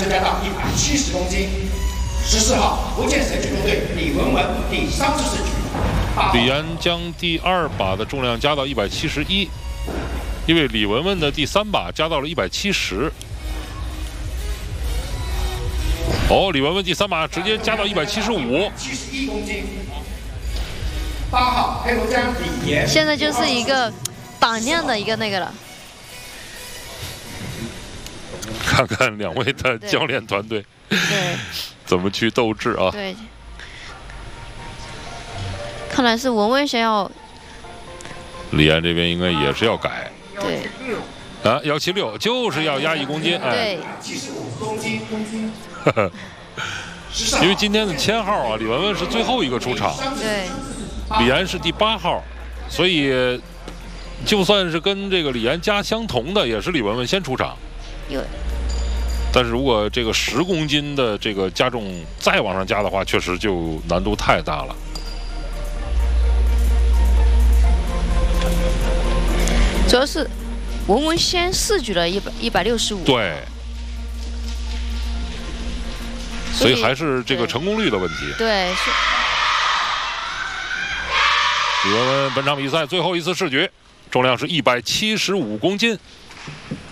增加到170公斤。14号福建省举重队李文文第34举。 李岩将第2把的重量加到171，因为李文文的第3把加到了170。哦，李文文第3把直接加到175。 71公斤。8号黑龙江李岩。 现在就是一个胆量的一个那个了。 看看2位的教练团队对怎么去斗志啊？ 对，看来是文文想要。 李岩这边应该也是要改。 对。 啊，176就是要压1公斤，哎。 对。 75公斤。 因为今天的签号啊，李文文是最后一个出场， 对， 李岩是第8号，所以就算是跟这个李岩加相同的，也是李文文先出场。但是如果这个10公斤的这个加重再往上加的话，确实就难度太大了。 主要是文文先试举了165。 对。所以还是这个成功率的问题。 对，是。 李文文本场比赛最后一次试举，重量是175公斤。